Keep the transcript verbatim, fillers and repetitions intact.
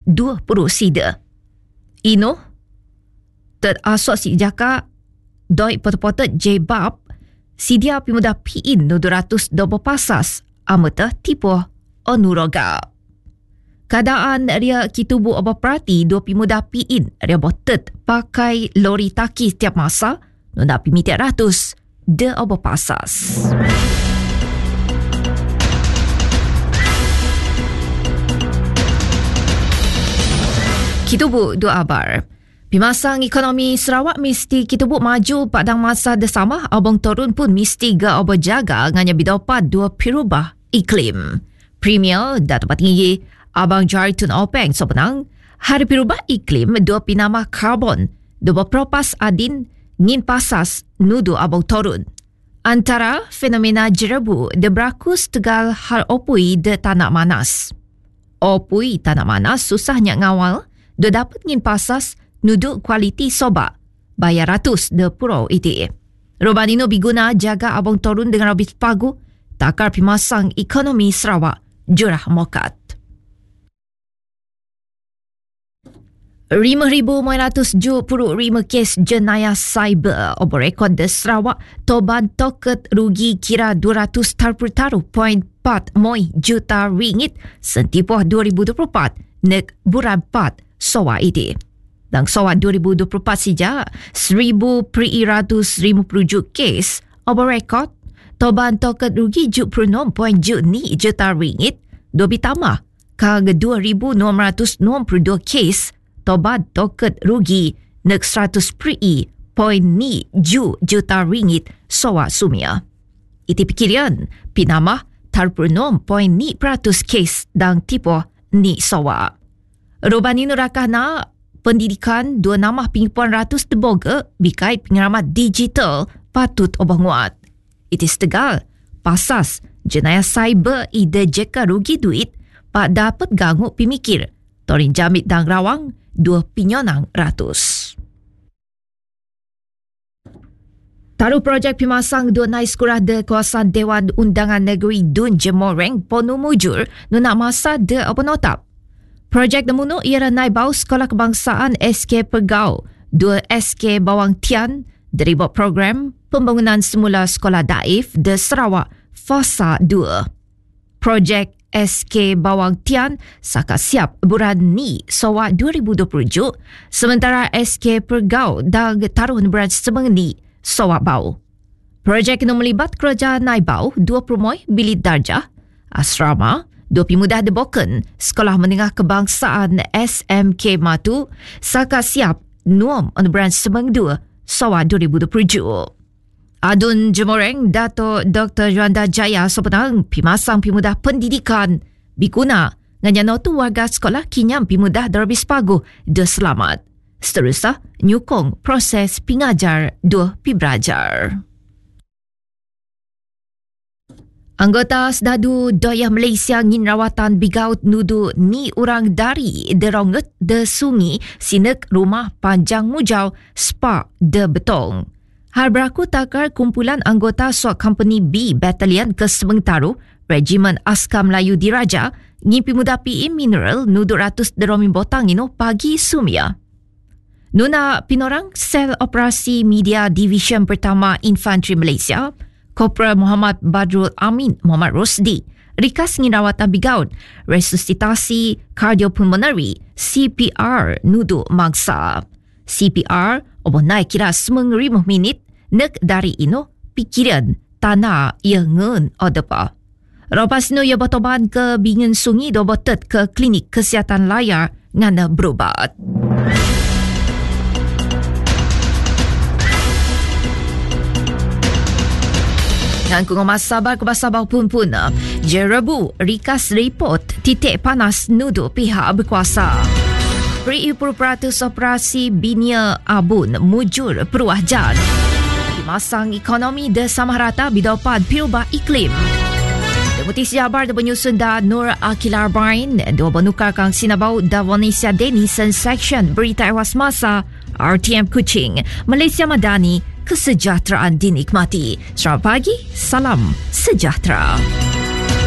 dua puluh sida. Ino terasosiasi jaka doi potot-potot jebab sidia pimuda piin no dua ratus dua puluh pasas amata tipu onuroga. Kadaan ria kitubu oba perati dua pimuda piin ria botet pakai lori taki setiap masa no nak pi mitiak ratus de oba pasas. Kitubu dua abar. Pimasang ekonomi Sarawak mesti kitubu maju padang masa desama abang turun pun mesti ga oba jaga nganya bidopat dua pirubah iklim. Premier Datuk Tinggi Abang Jaritun Openg sebenang hari pirubah iklim dua pinama karbon dua propas adin ngin pasas nudu abang turun. Antara fenomena jerebu de berlaku tegal hal opui de tanah manas. Opui tanah manas susahnya ngawal do dapat ngin pasas nuduk kualiti soba bayar ratus de purau iti. Robanino biguna jaga abang turun dengan robit pagu takar pimasang ekonomi Sarawak jurah mokat. lima ribu sembilan ratus tujuh puluh lima kes jenayah cyber ober rekod de Sarawak toban toket rugi kira dua ratus tiga puluh perpuluhan empat juta ringgit sentipuh dua ribu dua puluh empat nek bulan empat sawa ini. Dan sawa dua ribu dua puluh empat saja seribu peratus lima puluh tujuh kes ober rekod toban toket rugi tujuh puluh enam perpuluhan ni juta ringgit dua bitama ke dua ribu enam ratus enam puluh dua kes tobat toket rugi nek seratus perpuluhan ni juta ringgit sawa sumia. Iti pikiran pinama tiga puluh enam perpuluhan ni peratus kes dan tipu ni sawa. Robanino rakana pendidikan dua nama penghipuan ratus teboga bikai pengaramat digital patut obanguat. Iti setegal pasas jenayah cyber ide jeka rugi duit pak dapat ganggu pemikir torin jamit dan rawang dua pinyonang ratus. Taruh projek pimasang dua nai sekolah de kawasan Dewan Undangan Negeri Dun Jemoreng Ponu Mujur nuna masa de openotap. Projek demuno ialah nai bau sekolah kebangsaan S K Pergau, dua S K Bawang Tian dari buat program pembangunan semula sekolah daif de Sarawak fasa dua. Projek S K Bawang Tian saka siap bulan ni sawa dua ribu dua puluh tujuh sementara S K Pergau dah taruh bulan semang ni sawa bau. Projek ini melibat kerajaan naibau dua puluh bilik darjah, asrama, dua pemuda deboken, sekolah menengah kebangsaan S M K Matu saka siap nuam bulan semang dua sawa dua ribu dua puluh tujuh. Adun Jemoreng Dato' Doktor Juanda Jaya sebenang pimasang pemuda pendidikan biguna nganya notu warga sekolah kinyam pemuda darabis pagu de selamat. Seterusnya nyukong proses pengajar dua piberajar. Anggota Sedadu Doyah Malaysia ngin rawatan bigaut nudu ni orang dari deronget de sungi sinek rumah panjang mujau spa de betong. Hal berlaku takar kumpulan anggota SWAT Company B Battalion ke Semengtaru, Regimen Askar Melayu Diraja, ngimpi muda P I Mineral nudu ratus deromin botang ino pagi sumia. Nuna pinorang Sel Operasi Media Division Pertama Infantry Malaysia, Korporal Muhammad Badrul Amin Muhammad Rosdi, rikas ngirawatan bigaut, resusitasi cardiopulmonary, C P R nudu mangsa. C P R obo naik kira semang lima minit nek dari ino pikiran tanah ia ngen odepa. Ropas ino ia botoban ke bingen sungi do botet ke klinik kesihatan layar ngana berubat. Ngan kung masabar ke basabau pun-pun, jerebu rikas report titik panas nudu pihak berkuasa. Beri sepuluh peratus operasi Binia Abun mujur peruahjan. Dimasang ekonomi de samarata bidopad pirubah iklim. Deputi Jabar de penyusun da Nur Akilar Bain dua benukar kang sinabau da Vanessa Denison Section Berita Ewas Masa R T M Kuching Malaysia Madani kesejahteraan dinikmati. Selamat pagi, salam sejahtera.